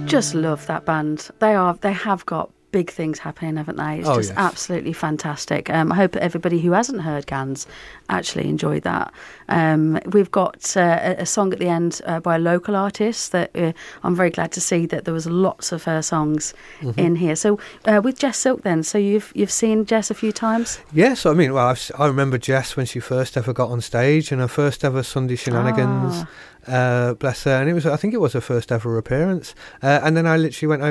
just love that band. They have got big things happening, haven't they? It's just absolutely fantastic. I hope that everybody who hasn't heard Gans actually enjoyed that. We've got a song at the end by a local artist that I'm very glad to see that there was lots of her songs in here. So with Jess Silk then, so you've seen Jess a few times? Yes, I mean, well, I remember Jess when she first ever got on stage and her first ever Sunday Shenanigans. Bless her. And I think it was her first ever appearance. And then I literally went over